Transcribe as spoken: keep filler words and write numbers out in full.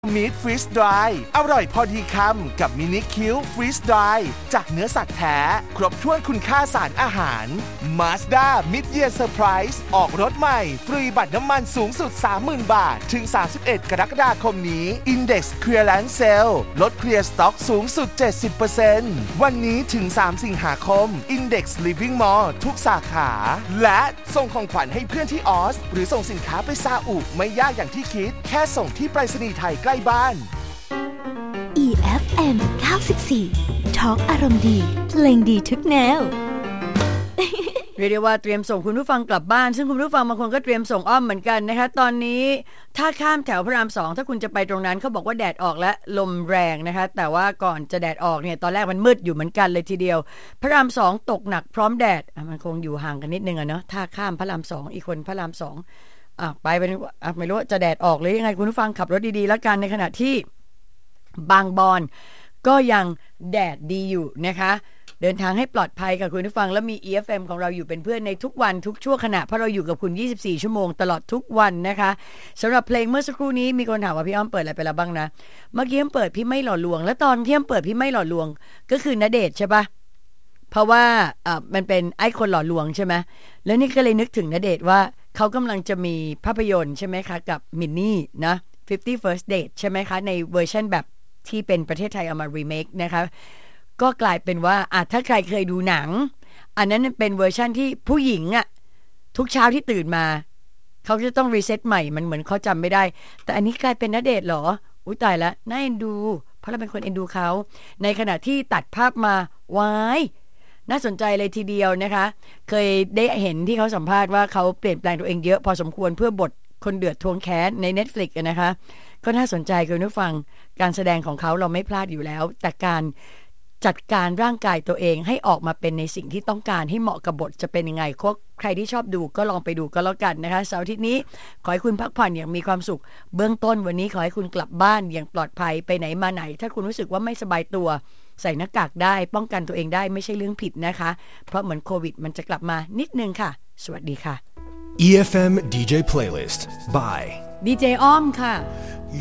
มีทฟรีสดรายอร่อยพอดีคำกับมินิคิวฟรีสดรายจากเนื้อสัตว์แท้ครบถ้วนคุณค่าสารอาหาร Mazda Mid-Year Surprise ออกรถใหม่ฟรีบัตรน้ำมันสูงสุด สามหมื่น บาทถึงสามสิบเอ็ดกรกฎาคมนี้ Index Clearance Sale ลดเคลียร์สต็อกสูงสุด เจ็ดสิบเปอร์เซ็นต์ วันนี้ถึงสามสิงหาคม Index Living Mall ทุกสาขาและส่งของขวัญให้เพื่อนที่ออสหรือส่งสินค้าไปซาอุไม่ยากอย่างที่คิดแค่ส่งที่ไปรษณีย์ไทยใกล้บ้านอี เอฟ เอ็ม เก้าสิบสี่ Talk อารมณ์ดีเพลงดีทุกแนวเรียกได้ว่าเตรียมส่งคุณผู้ฟังกลับบ้านซึ่งคุณผู้ฟังบางคนก็เตรียมส่งอ้อมเหมือนกันนะคะตอนนี้ถ้าข้ามแถวพระรามสองถ้าคุณจะไปตรงนั้นเขาบอกว่าแดดออกและลมแรงนะคะแต่ว่าก่อนจะแดดออกเนี่ยตอนแรกมันมืดอยู่เหมือนกันเลยทีเดียวพระรามสองตกหนักพร้อมแดดมันคงอยู่ห่างกันนิดนึงอะเนาะถ้าข้ามพระรามสองอีกคนพระรามสองอ่ะไปไปอ่ะไม่รู้จะแดดออกหรือยังไงคุณผู้ฟังขับรถดีๆแล้วกันในขณะที่บางบอนก็ยังแดดดีอยู่นะคะเดินทางให้ปลอดภัยกับคุณผู้ฟังและมี อี เอฟ เอ็ม ของเราอยู่เป็นเพื่อนในทุกวันทุกชั่วขณะเพราะเราอยู่กับคุณยี่สิบสี่ชั่วโมงตลอดทุกวันนะคะสำหรับเพลงเมื่อสักครู่นี้มีคนถามว่าพี่อ้อมเปิดอะไรไปแล้วบ้างนะเมื่อกี้อ้อมเปิดพี่ไม่หล่อลวงและตอนที่อ้อมเปิดพี่ไม่หล่อลวงก็คือณเดชน์ใช่ปะเพราะว่าอ่ามันเป็นไอ้คนหล่อลวงใช่ไหมแล้วนี่ก็เลยนึกถึงณเดชน์ว่าเขากำลังจะมีภาพยนตร์ใช่ไหมคะกับมินนี่นะfifty first date ใช่ไหมคะในเวอร์ชันแบบที่เป็นประเทศไทยเอามารีเมคนะคะก็กลายเป็นว่าอ่ะถ้าใครเคยดูหนังอันนั้นเป็นเวอร์ชันที่ผู้หญิงอ่ะทุกเช้าที่ตื่นมาเขาจะต้องรีเซ็ตใหม่มันเหมือนเขาจำไม่ได้แต่อันนี้กลายเป็นณเดชน์เหรออุ้ยตายแล้วน่าเอ็นดูเพราะเราเป็นคนเอ็นดูเขาในขณะที่ตัดภาพมาว้ายน่าสนใจเลยทีเดียวนะคะเคยได้เห็นที่เขาสัมภาษณ์ว่าเขาเปลี่ยนแปลงตัวเองเยอะพอสมควรเพื่อบทคนเดือดทวงแค้นใน Netflix นะคะก็น่าสนใจคุณผู้ฟังการแสดงของเขาเราไม่พลาดอยู่แล้วแต่การจัดการร่างกายตัวเองให้ออกมาเป็นในสิ่งที่ต้องการให้เหมาะกับบทจะเป็นยังไงใครที่ชอบดูก็ลองไปดูก็แล้วกันนะคะเสาร์อาทิตย์นี้ขอให้คุณพักผ่อนอย่างมีความสุขเบื้องต้นวันนี้ขอให้คุณกลับบ้านอย่างปลอดภัยไปไหนมาไหนถ้าคุณรู้สึกว่าไม่สบายตัวใส่หน้ากากได้ป้องกันตัวเองได้ไม่ใช่เรื่องผิดนะคะเพราะเหมือนโควิดมันจะกลับมานิดนึงค่ะสวัสดีค่ะอี เอฟ เอ็ม ดี เจ Playlist by ดี เจ อ้อมค่ะ